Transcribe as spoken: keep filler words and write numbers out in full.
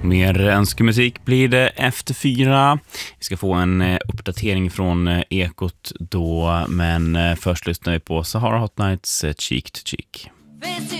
Mer önskemusik blir det efter fyra. Vi ska få en eh, uppdatering från eh, Ekot då, men eh, först lyssnar vi på Sahara Hot Nights eh, Cheek to Cheek. Fancy